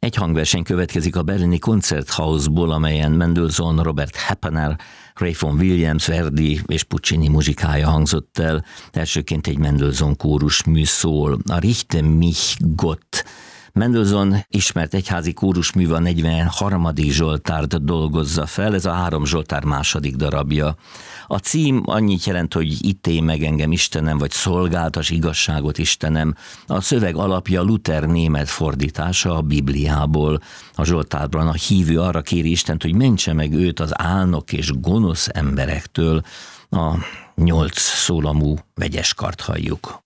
Egy hangverseny következik a berlini Konzerthausból, amelyen Mendelssohn, Robert Heppener, Ray Vaughan Williams, Verdi és Puccini muzsikája hangzott el. Elsőként egy Mendelssohn kórusmű szól, a Richte mich Gott. Mendelssohn ismert egyházi kórusmű a 43. Zsoltárt dolgozza fel, ez a 3 Zsoltár második darabja. A cím annyit jelent, hogy ítélj meg engem Istenem, vagy szolgáltas igazságot Istenem. A szöveg alapja Luther német fordítása a Bibliából. A Zsoltárban a hívő arra kéri Istent, hogy mentse meg őt az álnok és gonosz emberektől. A 8 szólamú vegyeskart halljuk.